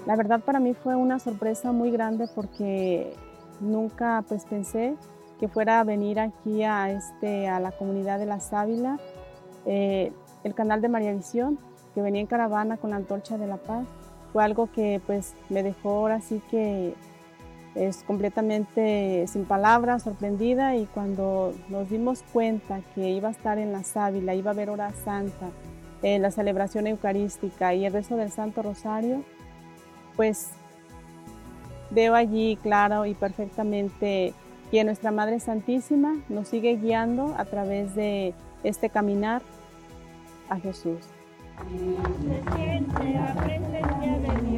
La verdad para mí fue una sorpresa muy grande porque nunca, pues, pensé que fuera a venir aquí a la comunidad de La Sábila, eh, el canal de Mariavisión, que venía en caravana con la Antorcha de la Paz. Fue algo que, pues, me dejó ahora sí que es completamente sin palabras, sorprendida, y cuando nos dimos cuenta que iba a estar en La Sábila, iba a haber hora santa, la celebración eucarística y el rezo del Santo Rosario, pues veo allí claro y perfectamente que nuestra Madre Santísima nos sigue guiando a través de este caminar a Jesús. Se siente la presencia de Dios.